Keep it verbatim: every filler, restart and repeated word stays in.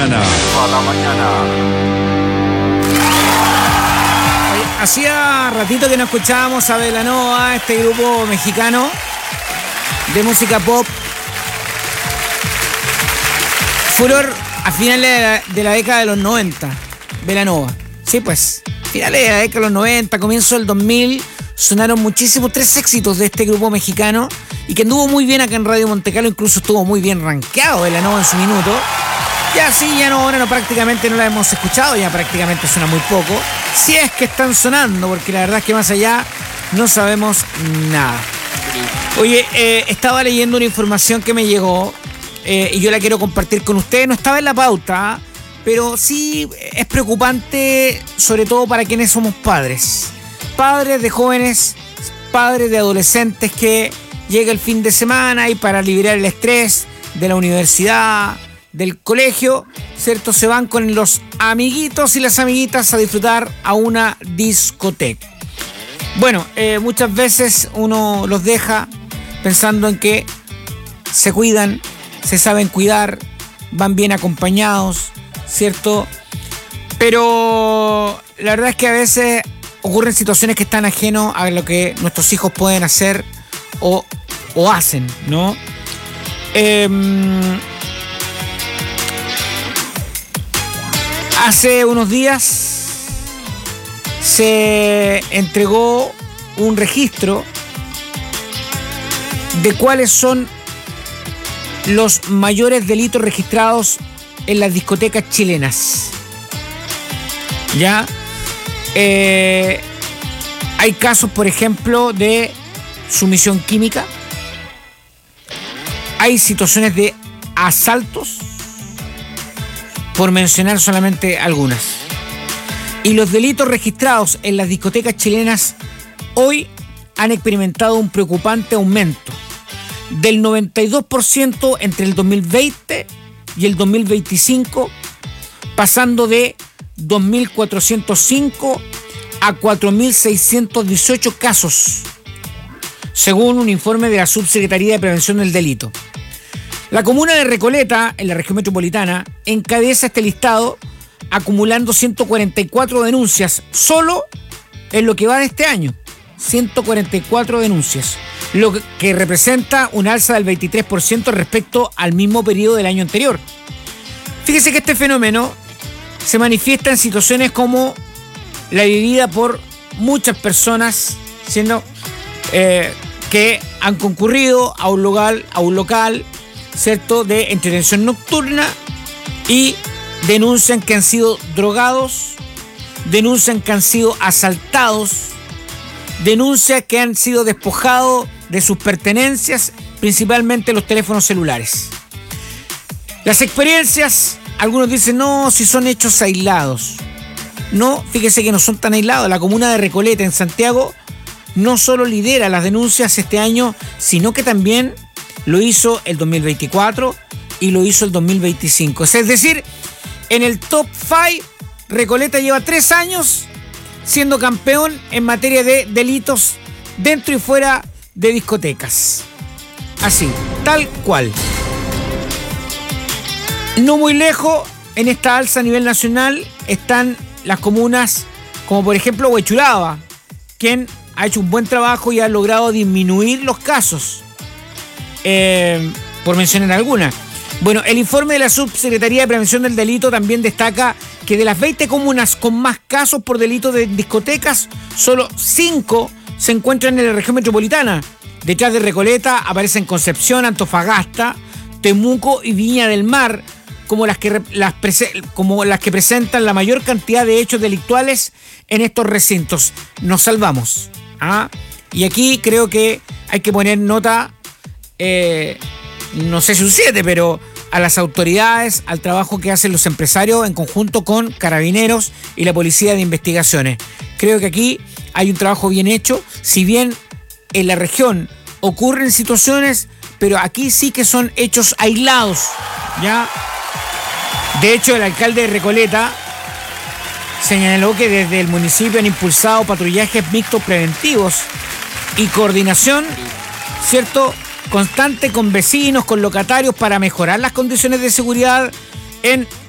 mañana. A la mañana. Oye, hacía ratito que no escuchábamos a Belanova, este grupo mexicano de música pop. Furor a finales de la, de la década de los noventa. Belanova. Sí, pues. Finales de la década de los noventa, comienzo del dos mil, sonaron muchísimos tres éxitos de este grupo mexicano y que anduvo muy bien acá en Radio Montecarlo, incluso estuvo muy bien rankeado Belanova en su minuto. Ya sí, ya no, ahora no, prácticamente no la hemos escuchado, ya prácticamente suena muy poco. Si es que están sonando, porque la verdad es que más allá no sabemos nada. Oye, eh, estaba leyendo una información que me llegó eh, y yo la quiero compartir con ustedes. No estaba en la pauta, pero sí es preocupante, sobre todo para quienes somos padres. Padres de jóvenes, padres de adolescentes que llega el fin de semana y para liberar el estrés de la universidad, del colegio, ¿cierto? Se van con los amiguitos y las amiguitas a disfrutar a una discoteca. Bueno, eh, muchas veces uno los deja pensando en que se cuidan, se saben cuidar, van bien acompañados, ¿cierto? Pero la verdad es que a veces ocurren situaciones que están ajenos a lo que nuestros hijos pueden hacer o, o hacen, ¿no? Eh, hace unos días se entregó un registro de cuáles son los mayores delitos registrados en las discotecas chilenas. ¿Ya? Eh, hay casos, por ejemplo, de sumisión química. Hay situaciones de asaltos, por mencionar solamente algunas. Y los delitos registrados en las discotecas chilenas hoy han experimentado un preocupante aumento del noventa y dos por ciento entre el dos mil veinte y el dos mil veinticinco, pasando de dos mil cuatrocientos cinco a cuatro mil seiscientos dieciocho casos, según un informe de la Subsecretaría de Prevención del Delito. La comuna de Recoleta, en la región metropolitana, encabeza este listado, acumulando ciento cuarenta y cuatro denuncias solo en lo que va de este año. ciento cuarenta y cuatro denuncias, lo que representa un alza del veintitrés por ciento respecto al mismo periodo del año anterior. Fíjese que este fenómeno se manifiesta en situaciones como la vivida por muchas personas, siendo eh, que han concurrido a un local, a un local, ¿cierto?, de entretención nocturna y denuncian que han sido drogados, denuncian que han sido asaltados, denuncian que han sido despojados de sus pertenencias, principalmente los teléfonos celulares. Las experiencias, algunos dicen, no, si son hechos aislados. No, fíjese que no son tan aislados. La comuna de Recoleta, en Santiago, no solo lidera las denuncias este año, sino que también lo hizo el dos mil veinticuatro y lo hizo el dos mil veinticinco. Es decir, en el top cinco, Recoleta lleva tres años siendo campeón en materia de delitos dentro y fuera de discotecas. Así, tal cual. No muy lejos, en esta alza a nivel nacional, están las comunas como por ejemplo Huechuraba, quien ha hecho un buen trabajo y ha logrado disminuir los casos, eh, por mencionar algunas. Bueno, el informe de la Subsecretaría de Prevención del Delito también destaca que de las veinte comunas con más casos por delito de discotecas, solo cinco se encuentran en la región metropolitana. Detrás de Recoleta aparecen Concepción, Antofagasta, Temuco y Viña del Mar, como las que, las, como las que presentan la mayor cantidad de hechos delictuales en estos recintos. Nos salvamos. ¿Ah? Y aquí creo que hay que poner nota, eh, no sé si un siete, pero a las autoridades, al trabajo que hacen los empresarios en conjunto con Carabineros y la Policía de Investigaciones. Creo que aquí hay un trabajo bien hecho, si bien en la región ocurren situaciones, pero aquí sí que son hechos aislados, ¿ya? De hecho, el alcalde de Recoleta señaló que desde el municipio han impulsado patrullajes mixtos preventivos y coordinación, ¿cierto?, constante con vecinos, con locatarios para mejorar las condiciones de seguridad en